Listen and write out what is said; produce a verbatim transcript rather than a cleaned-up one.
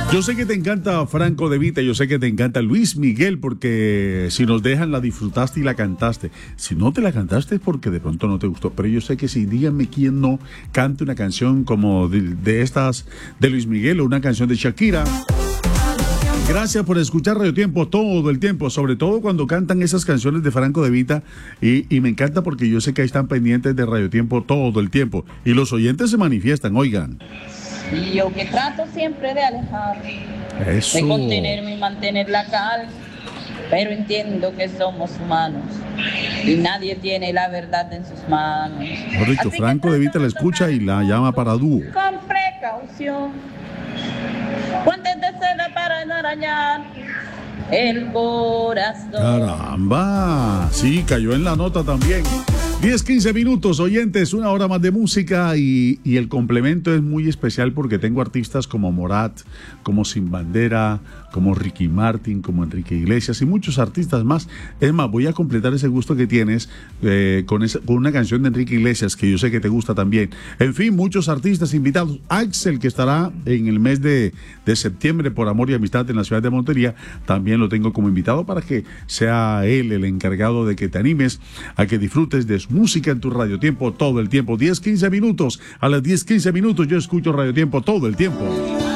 Yo sé que te encanta Franco De Vita, yo sé que te encanta Luis Miguel, porque si nos dejan la disfrutaste y la cantaste. Si no te la cantaste es porque de pronto no te gustó, pero yo sé que si díganme quién no cante una canción como de, de estas de Luis Miguel o una canción de Shakira. Gracias por escuchar Radio Tiempo todo el tiempo, sobre todo cuando cantan esas canciones de Franco De Vita, y, y me encanta porque yo sé que ahí están pendientes de Radio Tiempo todo el tiempo y los oyentes se manifiestan, oigan. Y yo que trato siempre de alejarme, Eso. de contenerme y mantener la calma, pero entiendo que somos humanos y nadie tiene la verdad en sus manos. Por dicho, Franco De Vita la escucha y la llama para dúo. Con precaución, guantes de seda para no arañar el corazón. Caramba, sí, cayó en la nota también. diez, quince minutos, oyentes, una hora más de música y, y el complemento es muy especial porque tengo artistas como Morat, como Sin Bandera, como Ricky Martin, como Enrique Iglesias y muchos artistas más. Es más, voy a completar ese gusto que tienes eh, con, esa, con una canción de Enrique Iglesias que yo sé que te gusta también. En fin, muchos artistas invitados. Axel, que estará en el mes de, de septiembre por Amor y Amistad en la ciudad de Montería, también lo tengo como invitado para que sea él el encargado de que te animes a que disfrutes de su música en tu Radio Tiempo todo el tiempo. diez, quince minutos. A las diez, quince minutos yo escucho Radio Tiempo todo el tiempo.